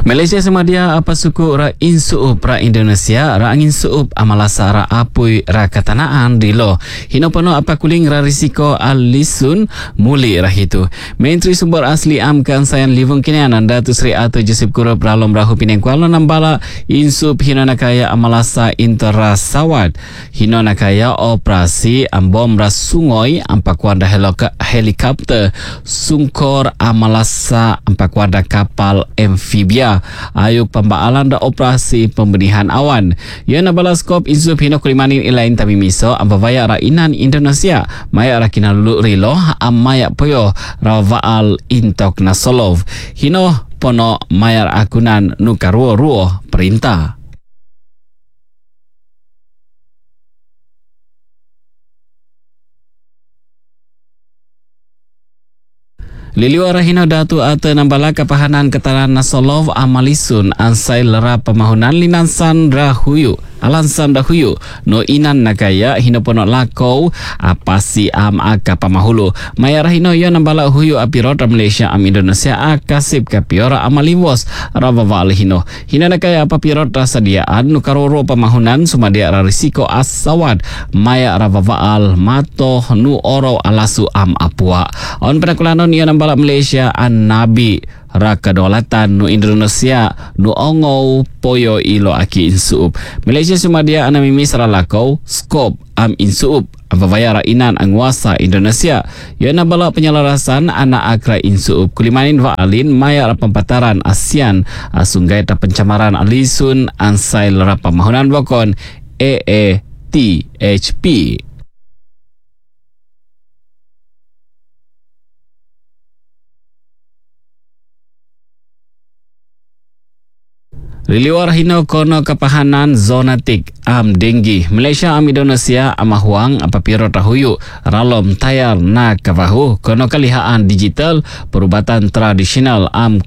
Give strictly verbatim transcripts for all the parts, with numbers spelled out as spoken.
Malaysia semadia apa suku ra insuup ra Indonesia ra angin suup amalasa ra apui ra katanaan dilo. Hino pono apa kuling ra risiko alisun muli ra hitu. Menteri Sumber Asli Am Kansayan Livung Kinianan Datu Sri Ato Joseph Kurup Ralom Rahu Pineng Kuala Nambala insup hino nakaya amalasa intera sawat. Hino nakaya operasi ambom ra sungoi ampakwanda helikopter sungkor amalasa ampakwanda kapal amfibia ayuk pembaalan da operasi pembenihan awan. Ia nabala skop insup hino kulimanin ilain tapi miso ambavaya ra inan Indonesia maya ra kinalulu rilo amaya poyo rawaal intok nasolov hino pono mayar akunan nukaruo ruo perintah. Liliwara hino datu ate nambala kapahanan ketaran nasolov amalisun ansai lera pemahunan linansan rahuyu alansan dahuyu no inan nakaya hino pono lakau apasi am aka pamahulu mayara hino yo nambala huyu apirota Malaysia am Indonesia akasip kapiora amaliwos rawaval hino hino nakaya apa pirota sadiaan nukaroro pemahunan sumadia risiko asawad maya rawaval mato nu oro alasu am apua on penakulanon yo nambala Malaysia an nabi rakadolatan nu Indonesia nu ongou poyo ilo aki insuup Malaysia sumadia anamimi saralakau skop am insuup ambavaya inan angwasa Indonesia yana bala penyelarasan anak akra insuup kulimanin vaalin maya rapampataran ASEAN asunggai ta pencamaran alisun ansai lera pemahunan bokon A A T H P. Liliwar hino kono kapahanan zona tik am denggi Malaysia am Indonesia amahuang apapiro tahuyu ralom tayar na kapahu kono kalihaan digital perubatan tradisional am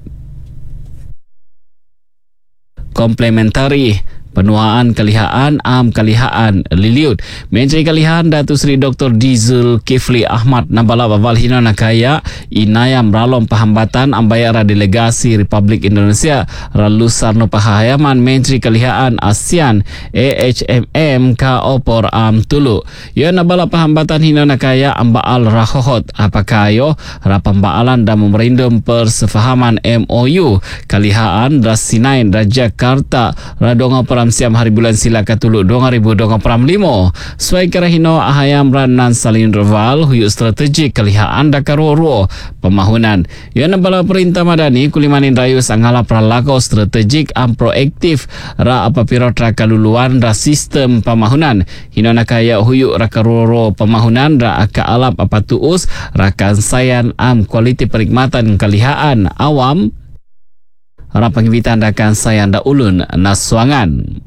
komplementari penuaan kalihaan am kalihaan liliut Menteri Kalihaan Datu Sri Doktor Dizul Kifli Ahmad nambala baval hino nakaya inayam ralom pahambatan ambayara delegasi Republik Indonesia ralusar no pahayaman Menteri Kalihaan ASEAN A H M M ka opor am tulu yo nambala pahambatan hino nakaya ambaal rahohot apakayo rapambaalan dan memerindum persefahaman M O U kalihaan rasinain da Jakarta radonga peram siam hari bulan sila katulu dua ribu dua puluh lima suai karahino ahayam ranan salin reval huyu strategik kalihaan dakaruo pemahunan yang nambala perintah madani kulimanin rayus angala pralako strategik am proaktif ra apapiro trakaluluan ra sistem pemahunan hino nakaya huyu rakaruo pemahunan ra aka alap apatuus rakansayan am kualiti perikmatan kalihaan awam rapang vitandakan sayanda ulun naswangan.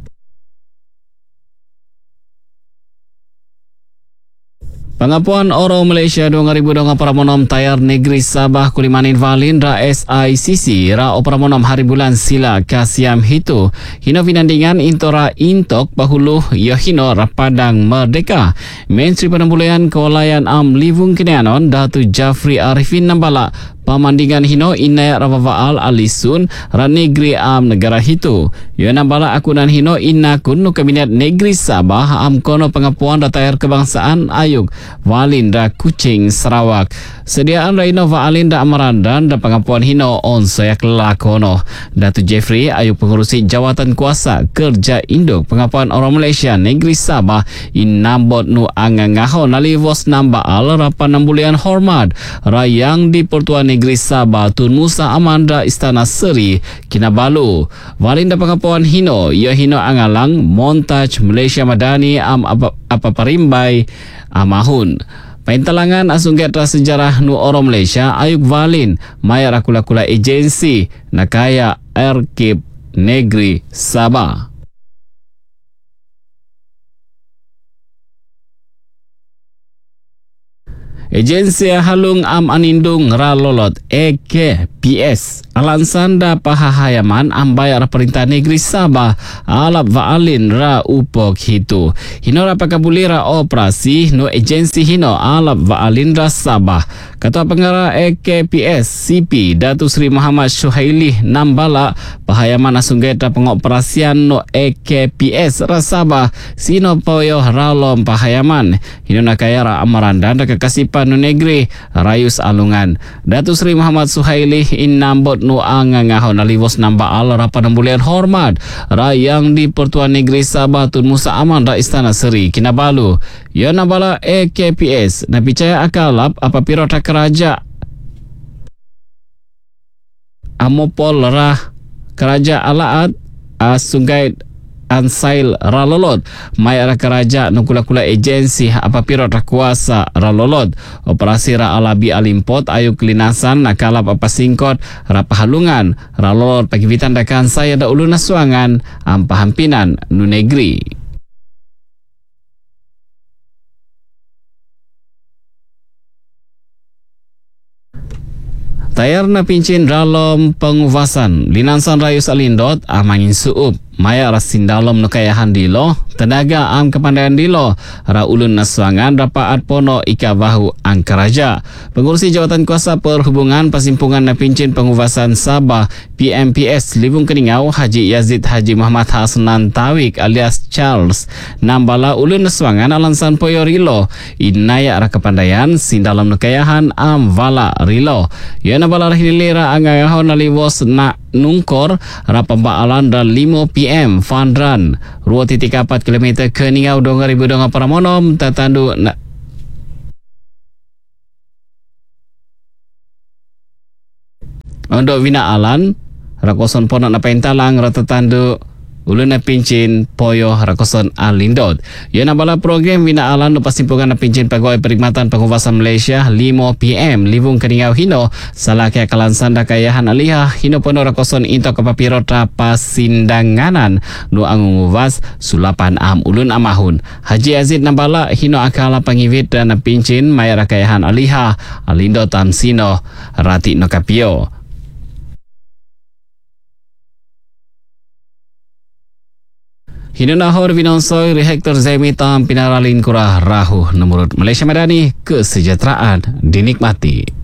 Pengapuan Oro Malaysia dua ribu dua puluh enam tayar negeri Sabah kulimanin valin ra S I C C ra operamonom hari bulan sila kasiam hitu hino vinandingan intora intok bahulu ya hino rapadang merdeka Menteri Penembulayan Kewalayan Am Livung Kinianon Datu Jafri Arifin nambala pamandingan hino inaya rawaal alisun ra negeri am negara hitu yo nambala akunan hino inakun nu kabinet negeri Sabah am kono pengapuan datayar kebangsaan ayuk valin da Kuching Sarawak sediaan raino valin da Amarandan da pengapuan hino on sayak lakono Datu Jeffrey ayuk pengurusi jawatan kuasa kerja induk pengapuan orang Malaysia negeri Sabah inambot nu angangaho nalivos nambaal rapan nambulian hormat rayang di Pertuan Negeri Sabah Tun Musa Amanda Istana Seri Kinabalu Valinda pengapuan hino ia hino angalang montaj Malaysia Madani am apa, apa parimbai amahun Paintalangan asunggetra sejarah nu oro Malaysia ayuk valin mayar akula-kula agensi nakaya Arkib Negeri Sabah. Agensi Halung Am Anindung Ralolot A K P S Alansanda pahahayaman ambayar perintah negeri Sabah alap vaalin ra upok hitu. Hino ra pakabulira operasi no agensi hino alap vaalin ra Sabah. Ketua Pengarah A K P S C P Datuk Seri Muhammad Syuhaili nambala pahayaman asunggeta pengoperasian no A K P S ra Sabah sino poyo ralom pahayaman. Hino nakayara amarandan da kekasipan no negeri Rayus Alungan. Datuk Seri Muhammad Syuhaili inambot no angangahon naliwos namba al rapan bulian hormat rayang di Pertuan Negeri Sabah Tun Musa Aman ra Istana Seri Kinabalu. Ya nambala A K P S na percaya akalap apabila tak keraja amopol ra keraja alaat asungai ansail ralolot mai ara keraja nukula-kula agensi apabila tak kuasa ralolot operasi ra alabi alimpot ayu kelinasan nakalap apa singkot ra pahalungan ralolot pagivitan dakan saya da ulun nasuangan ampahampinan nu negeri. Tayar na pincin dalam penguvasan linansan Rayus Alindot amangin suup maya rasin dalam nukayahan dilo tenaga am kepandaian dilo ra ulun nasuangan rapaat pono ika bahu angkaraja. Pengurusi Jawatan Kuasa Perhubungan Pasimpungan na pincin penguvasan Sabah P M P S Libung Keningau Haji Yazid Haji Muhammad Hasnan Tawik alias Charles nambala ulun nasuangan alansan poyo rilo inaya ra kepandaian sin dalam nukayahan am vala rilo. Ya nambala rahilira angayahon naliwos na nungkor rapambaalan dan lima P M Fandran dua titik empat kilometer Keningau dua ribu dua puluh Paramonom tertandu na untuk Vina Alan rakoson ponok na pentalang rata tandu ulun na pincin poyo rakoson Alindot. Ya nabala program Vina Alan no pasimpungan na pincin pegawai perkhidmatan penguvasan Malaysia lima P M Libung Keningau hino salaki akalansan da kayahan alihah hino pono rakoson into kapapiro pasindanganan no angunguvas sulapan am ulun amahun. Haji Azid nabala hino akala pangivit dan na pincin mayara kayahan alihah Alindot tamsino rati no kapio. Hinunahor Vinonsoy Rehektor Zemitam Pinaralin Kurah Rahu Menurut Malaysia Madani, kesejahteraan dinikmati.